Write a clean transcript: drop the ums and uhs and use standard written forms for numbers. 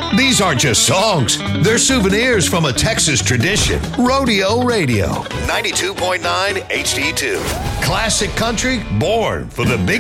These aren't just songs. They're souvenirs from a Texas tradition. Rodeo Radio, 92.9 HD2. Classic country born for the big